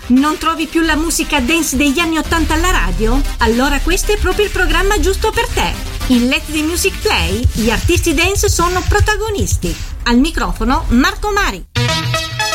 Non trovi più la musica dance degli anni 80 alla radio? Allora questo è proprio il programma giusto per te. In Let the Music Play gli artisti dance sono protagonisti. Al microfono Marco Mari.